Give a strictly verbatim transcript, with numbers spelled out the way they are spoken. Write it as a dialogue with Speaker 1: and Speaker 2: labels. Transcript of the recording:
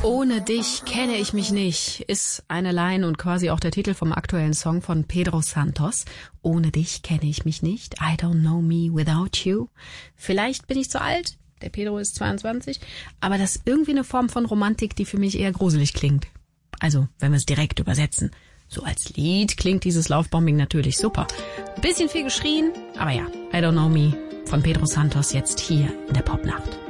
Speaker 1: Ohne dich kenne ich mich nicht, ist eine Line und quasi auch der Titel vom aktuellen Song von Pedro Santos. Ohne dich kenne ich mich nicht. I don't know me without you. Vielleicht bin ich zu alt, der Pedro ist zweiundzwanzig, aber das ist irgendwie eine Form von Romantik, die für mich eher gruselig klingt. Also, wenn wir es direkt übersetzen. So als Lied klingt dieses Lovebombing natürlich super. Bisschen viel geschrien, aber ja, I don't know me von Pedro Santos jetzt hier in der Popnacht.